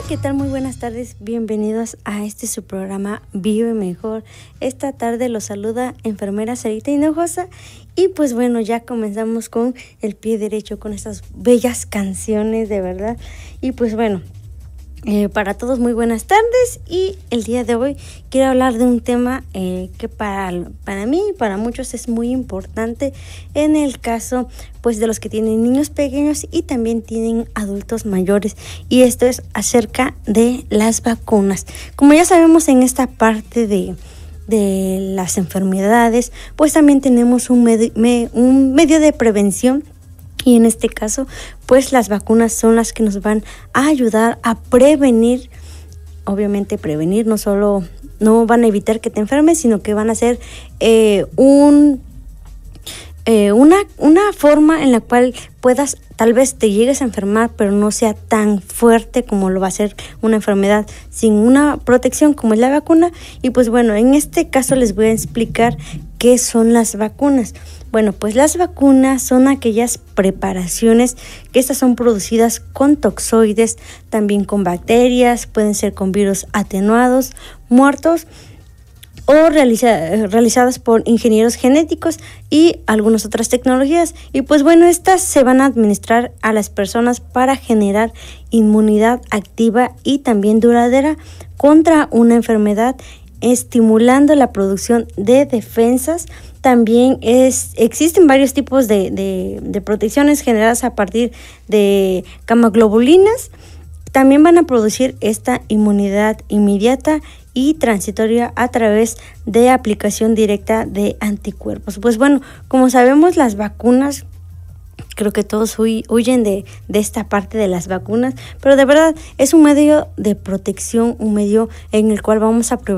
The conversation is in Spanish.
¿qué tal? Muy buenas tardes, bienvenidos a su programa Vive Mejor. Esta tarde los saluda enfermera Sarita Hinojosa y pues bueno, ya comenzamos con el pie derecho, con estas bellas canciones de verdad. Y pues bueno, para todos muy buenas tardes, y el día de hoy quiero hablar de un tema que para mí y para muchos es muy importante en el caso pues de los que tienen niños pequeños y también tienen adultos mayores, y esto es acerca de las vacunas. Como ya sabemos, en esta parte de las enfermedades pues también tenemos un medio de prevención. Y en este caso, pues las vacunas son las que nos van a ayudar a prevenir. Obviamente prevenir no van a evitar que te enfermes, sino que van a ser una forma en la cual puedas, tal vez te llegues a enfermar, pero no sea tan fuerte como lo va a ser una enfermedad sin una protección como es la vacuna. Y pues bueno, en este caso les voy a explicar qué son las vacunas. Bueno, pues las vacunas son aquellas preparaciones que estas son producidas con toxoides, también con bacterias, pueden ser con virus atenuados, muertos, o realizadas por ingenieros genéticos y algunas otras tecnologías. Y pues bueno, estas se van a administrar a las personas para generar inmunidad activa y también duradera contra una enfermedad, estimulando la producción de defensas. También existen varios tipos de protecciones generadas a partir de gamaglobulinas. También van a producir esta inmunidad inmediata y transitoria a través de aplicación directa de anticuerpos. Pues bueno, como sabemos, las vacunas, creo que todos huyen de esta parte de las vacunas, pero de verdad es un medio de protección, un medio en el cual vamos a